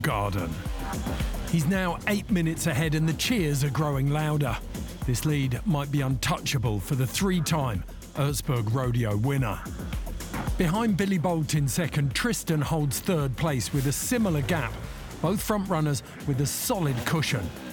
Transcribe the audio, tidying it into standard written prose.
Garden. He's now 8 minutes ahead and the cheers are growing louder. This lead might be untouchable for the three-time Erzberg Rodeo winner. Behind Billy Bolt in second, Tristan holds third place with a similar gap, both front runners with a solid cushion.